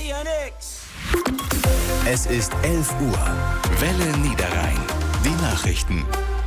Es ist 11 Uhr. Welle Niederrhein. Die Nachrichten.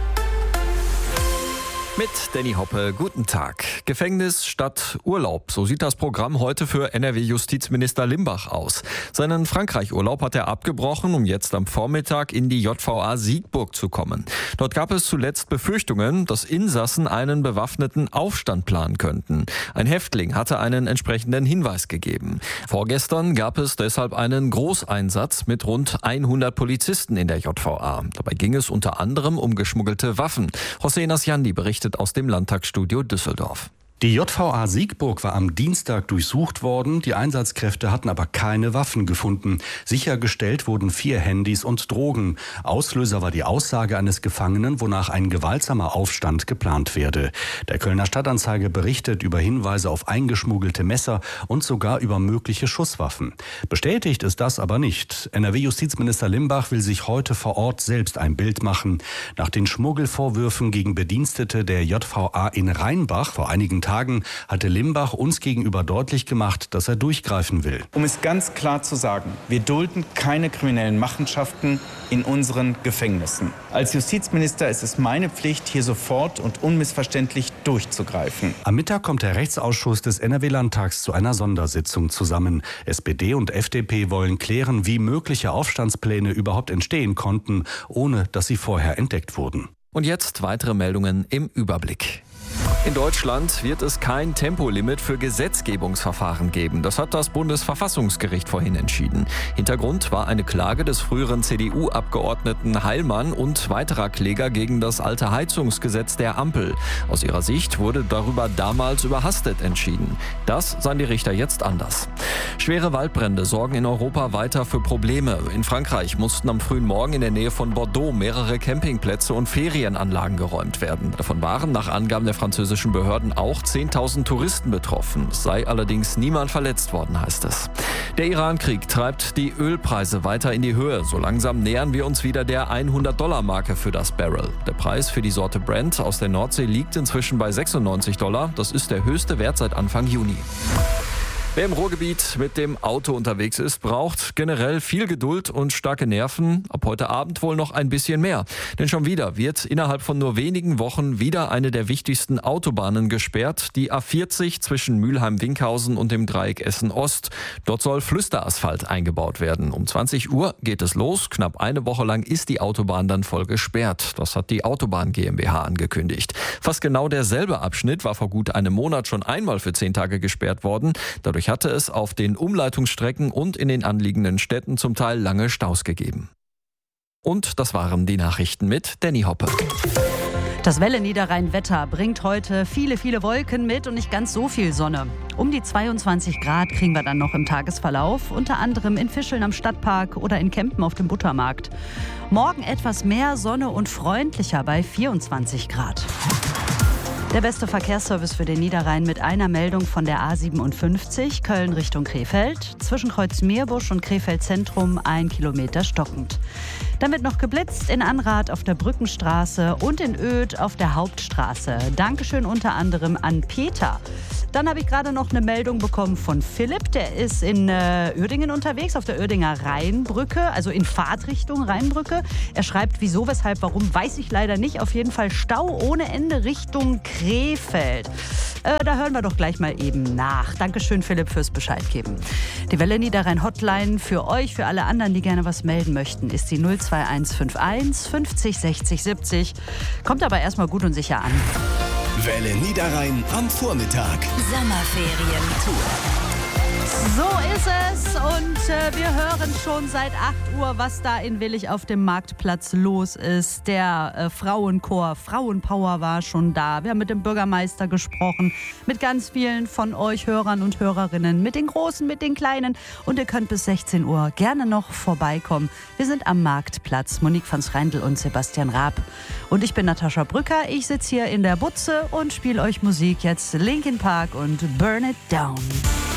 Mit Danny Hoppe, guten Tag. Gefängnis statt Urlaub, so sieht das Programm heute für NRW-Justizminister Limbach aus. Seinen Frankreich-Urlaub hat er abgebrochen, um jetzt am Vormittag in die JVA Siegburg zu kommen. Dort gab es zuletzt Befürchtungen, dass Insassen einen bewaffneten Aufstand planen könnten. Ein Häftling hatte einen entsprechenden Hinweis gegeben. Vorgestern gab es deshalb einen Großeinsatz mit rund 100 Polizisten in der JVA. Dabei ging es unter anderem um geschmuggelte Waffen. Hossein Asjandi berichtet aus dem Landtagsstudio Düsseldorf. Die JVA Siegburg war am Dienstag durchsucht worden. Die Einsatzkräfte hatten aber keine Waffen gefunden. Sichergestellt wurden 4 Handys und Drogen. Auslöser war die Aussage eines Gefangenen, wonach ein gewaltsamer Aufstand geplant werde. Der Kölner Stadtanzeiger berichtet über Hinweise auf eingeschmuggelte Messer und sogar über mögliche Schusswaffen. Bestätigt ist das aber nicht. NRW-Justizminister Limbach will sich heute vor Ort selbst ein Bild machen. Nach den Schmuggelvorwürfen gegen Bedienstete der JVA in Rheinbach vor einigen Tagen hatte Limbach uns gegenüber deutlich gemacht, dass er durchgreifen will. Um es ganz klar zu sagen, wir dulden keine kriminellen Machenschaften in unseren Gefängnissen. Als Justizminister ist es meine Pflicht, hier sofort und unmissverständlich durchzugreifen. Am Mittag kommt der Rechtsausschuss des NRW-Landtags zu einer Sondersitzung zusammen. SPD und FDP wollen klären, wie mögliche Aufstandspläne überhaupt entstehen konnten, ohne dass sie vorher entdeckt wurden. Und jetzt weitere Meldungen im Überblick. In Deutschland wird es kein Tempolimit für Gesetzgebungsverfahren geben. Das hat das Bundesverfassungsgericht vorhin entschieden. Hintergrund war eine Klage des früheren CDU-Abgeordneten Heilmann und weiterer Kläger gegen das alte Heizungsgesetz der Ampel. Aus ihrer Sicht wurde darüber damals überhastet entschieden. Das sahen die Richter jetzt anders. Schwere Waldbrände sorgen in Europa weiter für Probleme. In Frankreich mussten am frühen Morgen in der Nähe von Bordeaux mehrere Campingplätze und Ferienanlagen geräumt werden. Davon waren nach Angaben der französischen Behörden auch 10.000 Touristen betroffen. Es sei allerdings niemand verletzt worden, heißt es. Der Iran-Krieg treibt die Ölpreise weiter in die Höhe. So langsam nähern wir uns wieder der $100-Marke für das Barrel. Der Preis für die Sorte Brent aus der Nordsee liegt inzwischen bei $96. Das ist der höchste Wert seit Anfang Juni. Wer im Ruhrgebiet mit dem Auto unterwegs ist, braucht generell viel Geduld und starke Nerven. Ab heute Abend wohl noch ein bisschen mehr. Denn schon wieder wird innerhalb von nur wenigen Wochen wieder eine der wichtigsten Autobahnen gesperrt. Die A40 zwischen Mülheim-Winkhausen und dem Dreieck Essen-Ost. Dort soll Flüsterasphalt eingebaut werden. Um 20 Uhr geht es los. Knapp eine Woche lang ist die Autobahn dann voll gesperrt. Das hat die Autobahn GmbH angekündigt. Fast genau derselbe Abschnitt war vor gut einem Monat schon einmal für 10 Tage gesperrt worden. Dadurch hatte es auf den Umleitungsstrecken und in den anliegenden Städten zum Teil lange Staus gegeben. Und das waren die Nachrichten mit Danny Hoppe. Das Welle Niederrhein-Wetter bringt heute viele, viele Wolken mit und nicht ganz so viel Sonne. Um die 22 Grad kriegen wir dann noch im Tagesverlauf, unter anderem in Fischeln am Stadtpark oder in Kempen auf dem Buttermarkt. Morgen etwas mehr Sonne und freundlicher bei 24 Grad. Der beste Verkehrsservice für den Niederrhein mit einer Meldung von der A57 Köln Richtung Krefeld. Zwischen Kreuz Meerbusch und Krefeld Zentrum 1 Kilometer stockend. Dann wird noch geblitzt in Anrath auf der Brückenstraße und in Oedt auf der Hauptstraße. Dankeschön unter anderem an Peter. Dann habe ich gerade noch eine Meldung bekommen von Philipp. Der ist in Uerdingen unterwegs, auf der Uerdinger Rheinbrücke, also in Fahrtrichtung Rheinbrücke. Er schreibt, wieso, weshalb, warum, weiß ich leider nicht. Auf jeden Fall Stau ohne Ende Richtung Krefeld. Da hören wir doch gleich mal eben nach. Dankeschön, Philipp, fürs Bescheid geben. Die Welle Niederrhein Hotline für euch, für alle anderen, die gerne was melden möchten, ist die 02151 50 60 70. Kommt aber erstmal gut und sicher an. Welle Niederrhein am Vormittag. Sommerferientour. So ist es und wir hören schon seit 8 Uhr, was da in Willich auf dem Marktplatz los ist. Der Frauenchor Frauenpower war schon da. Wir haben mit dem Bürgermeister gesprochen, mit ganz vielen von euch Hörern und Hörerinnen, mit den Großen, mit den Kleinen. Und ihr könnt bis 16 Uhr gerne noch vorbeikommen. Wir sind am Marktplatz. Monique van Schreindl und Sebastian Raab. Und ich bin Natascha Brücker. Ich sitze hier in der Butze und spiele euch Musik. Jetzt Linkin Park und Burn It Down.